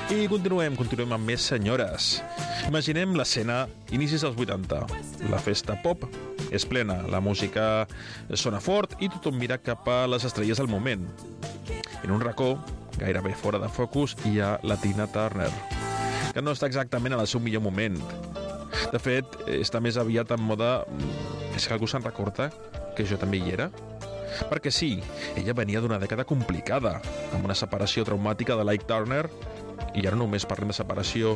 I continuem amb més senyores. Imaginem l'escena inicis dels 80. La festa pop és plena, la música sona fort i tothom mira cap a les estrelles del moment. En un racó, gairebé fora de focus, hi ha la Tina Turner, que no està exactament en el seu millor moment. De fet, està més aviat en moda... És que algú se'n recorda que jo també hi era? Perquè sí, ella venia d'una dècada complicada, amb una separació traumàtica de l'Ike Turner, i ara no només parlem de separació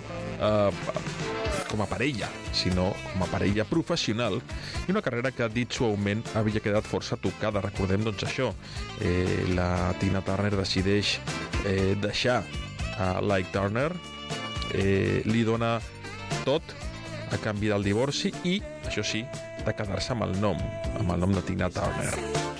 com a parella, sinó com a parella professional, i una carrera que, dit suaument, havia quedat força tocada. Recordem, doncs, això. La Tina Turner decideix deixar a l'Ike Turner, li dona tot a canvi del divorci i, això sí, de quedar-se amb el nom de Tina Turner.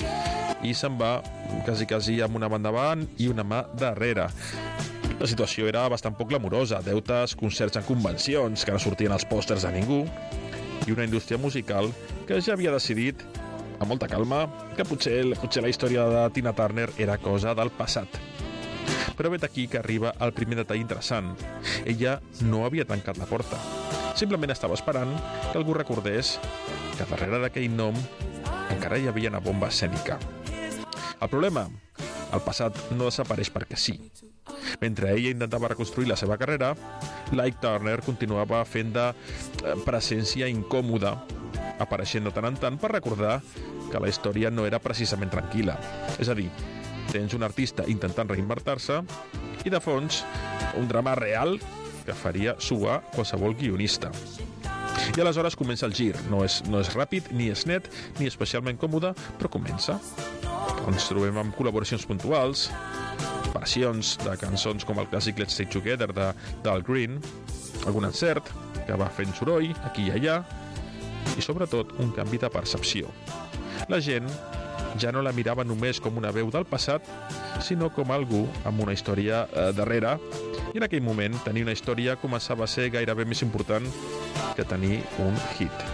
I se'n va quasi amb una mà endavant i una mà darrere. La situació era bastant poc glamurosa, deutes, concerts en convencions que no sortien als pòsters de ningú, i una indústria musical que ja havia decidit, amb molta calma, que potser la història de Tina Turner era cosa del passat. Però vet aquí que arriba el primer detall interessant. Ella no havia tancat la porta. Simplement estava esperant que algú recordés que darrere d'aquell nom encara hi havia una bomba escènica. El problema? El passat no desapareix perquè sí. Mentre ella intentava reconstruir la seva carrera, l'Ike Turner continuava fent de presència incòmoda, apareixent de tant en tant per recordar que la història no era precisament tranquil·la. És a dir, tens un artista intentant reinventar-se i, de fons, un drama real que faria suar qualsevol guionista. I aleshores comença el gir. No és ràpid, ni és net, ni especialment còmode, però comença. Ens trobem amb col·laboracions puntuals, versions de cançons com el clàssic Let's Stay Together d'Al Green, algun encert que va fent soroll aquí i allà, i sobretot un canvi de percepció. La gent ja no la mirava només com una veu del passat, sinó com algú amb una història darrere, i en aquell moment tenir una història començava a ser gairebé més important que tenir un hit.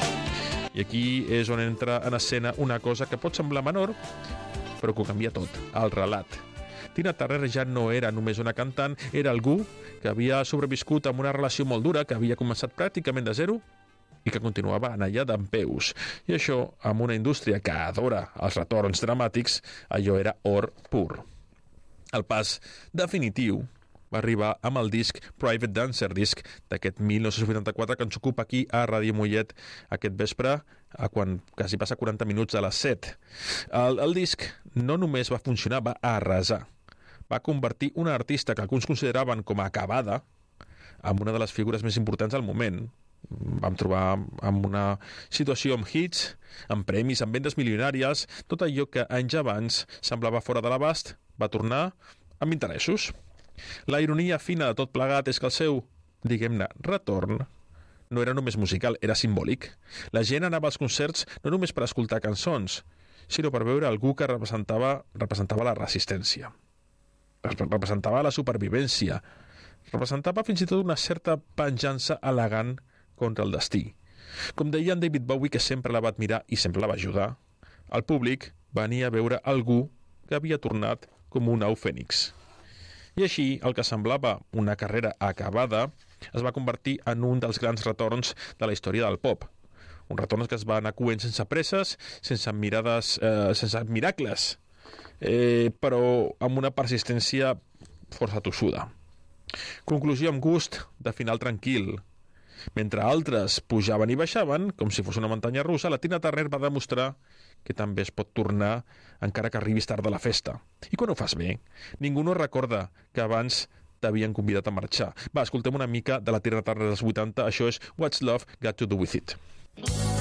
I aquí és on entra en escena una cosa que pot semblar menor, però que ho canvia tot, el relat. Tina Turner ja no era només una cantant, era algú que havia sobreviscut amb una relació molt dura, que havia començat pràcticament de zero i que continuava en allà dempeus. I això, amb una indústria que adora els retorns dramàtics, allò era or pur. El pas definitiu va arribar amb el disc Private Dancer, disc d'aquest 1984 que ens ocupa aquí a Ràdio Mollet aquest vespre, quan quasi passa 40 minuts de les 7. El disc no només va funcionar, va arrasar. Va convertir una artista que alguns consideraven com a acabada en una de les figures més importants del moment. Vam trobar en una situació amb hits, amb premis, amb vendes milionàries, tot allò que anys abans semblava fora de l'abast va tornar amb interessos. La ironia fina de tot plegat és que el seu, diguem-ne, retorn no era només musical, era simbòlic. La gent anava als concerts no només per escoltar cançons, sinó per veure algú que representava la resistència, representava la supervivència, representava fins i tot una certa penjança elegant contra el destí. Com deia en David Bowie, que sempre la va admirar i sempre la va ajudar, el públic venia a veure algú que havia tornat com un au fènix. I així, el que semblava una carrera acabada es va convertir en un dels grans retorns de la història del pop. Un retorn que es va anar coent sense presses, sense miracles, però amb una persistència força tossuda. Conclusió amb gust de final tranquil. Mentre altres pujaven i baixaven, com si fos una muntanya russa, la Tina Turner va demostrar que també es pot tornar encara que arribis tard a la festa. I quan ho fas bé, ningú no recorda que abans t'havien convidat a marxar. Va, escoltem una mica de la Tina Turner dels 80, això és What's Love Got to Do With It.